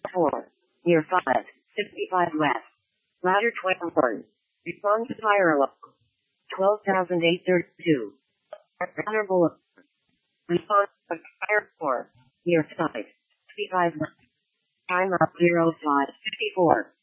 4. Near 5. 55 west. Ladder 21. Response fire alarm. 12,832. Ladder bullet. Response fire 4. Near 5. 55 west. Time up 0554.